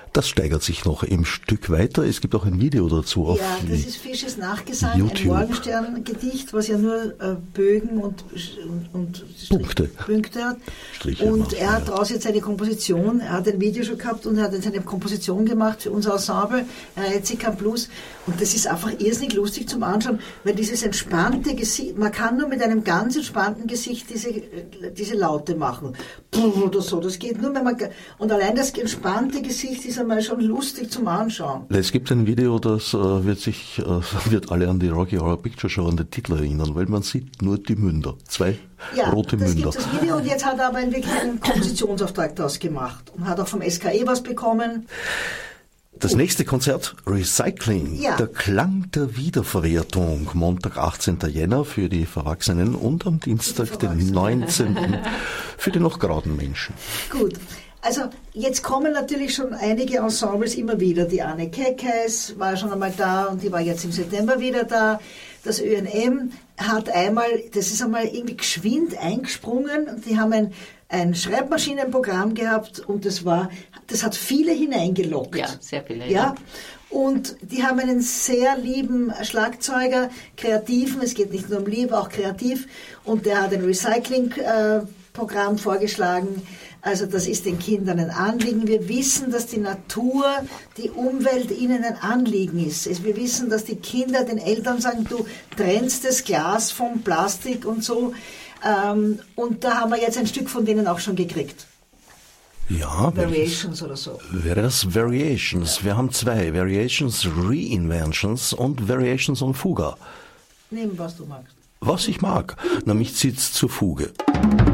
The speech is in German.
Das steigert sich noch im Stück weiter. Es gibt auch ein Video dazu auf das ist Fisches Nachgesang, YouTube. Ein Morgenstern-Gedicht, was ja nur Bögen und Punkte hat. Striche und macht, er hat daraus jetzt eine Komposition, er hat ein Video schon gehabt und er hat jetzt eine Komposition gemacht für unser Ensemble, Reizika Plus. Und das ist einfach irrsinnig lustig zum Anschauen, weil dieses entspannte Gesicht, man kann nur mit einem ganz entspannten Gesicht diese Laute machen. Oder so, das geht nur, wenn man, und allein das entspannte Gesicht ist einmal schon lustig zum Anschauen. Es gibt ein Video, das wird alle an die Rocky Horror Picture Show, an den Titel erinnern, weil man sieht nur die Münder. Zwei rote Münder. Ja, das gibt das Video und jetzt hat er aber wirklich einen Kompositionsauftrag daraus gemacht und hat auch vom SKE was bekommen. Das nächste Konzert, Recycling, der Klang der Wiederverwertung, Montag, 18. Jänner für die Verwachsenen und am Dienstag, den 19. für die noch geraden Menschen. Gut. Also jetzt kommen natürlich schon einige Ensembles immer wieder. Die Anne Keckheis war schon einmal da und die war jetzt im September wieder da. Das ÖNM hat einmal, das ist einmal irgendwie geschwind eingesprungen und die haben ein Schreibmaschinenprogramm gehabt und das hat viele hineingelockt. Ja, sehr viele. Ja. Und die haben einen sehr lieben Schlagzeuger, Kreativen, es geht nicht nur um Liebe, auch kreativ, und der hat ein Recycling-Programm vorgeschlagen. Also das ist den Kindern ein Anliegen. Wir wissen, dass die Natur, die Umwelt ihnen ein Anliegen ist. Wir wissen, dass die Kinder den Eltern sagen, du trennst das Glas vom Plastik und so. Und da haben wir jetzt ein Stück von denen auch schon gekriegt. Ja, Variations oder so. Wäre das Variations? Wir haben zwei. Variations Reinventions und Variations on Fuga. Nehmen, was du magst. Was ich mag. Na, mich zieht's zur Fuge.